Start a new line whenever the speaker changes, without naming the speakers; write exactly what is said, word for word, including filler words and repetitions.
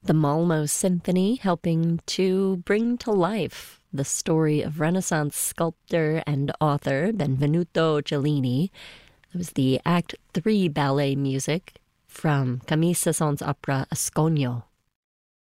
The Malmo Symphony helping to bring to life the story of Renaissance sculptor and author Benvenuto Cellini. It was the Act three ballet music from Camille Saint-Saëns' opera Asconio.